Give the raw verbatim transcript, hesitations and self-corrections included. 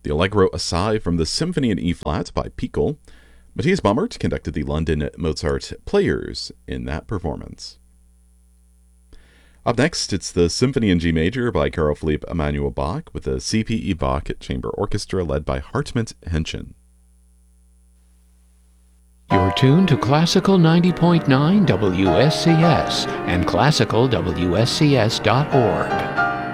The Allegro Assai from the Symphony in E-flat by Pickel. Matthias Baumert conducted the London Mozart Players in that performance. Up next, it's the Symphony in G Major by Carl Philipp Emanuel Bach with the C P E Bach Chamber Orchestra led by Hartmut Henschen. You're tuned to Classical ninety point nine W S C S and classical W S C S dot org.